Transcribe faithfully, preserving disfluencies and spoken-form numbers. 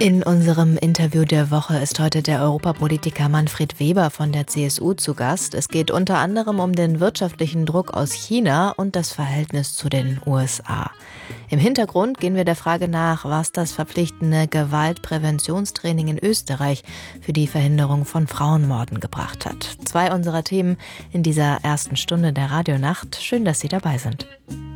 In unserem Interview der Woche ist heute der Europapolitiker Manfred Weber von der C S U zu Gast. Es geht unter anderem um den wirtschaftlichen Druck aus China und das Verhältnis zu den U S A. Im Hintergrund gehen wir der Frage nach, was das verpflichtende Gewaltpräventionstraining in Österreich für die Verhinderung von Frauenmorden gebracht hat. Zwei unserer Themen in dieser ersten Stunde der Radionacht. Schön, dass Sie dabei sind.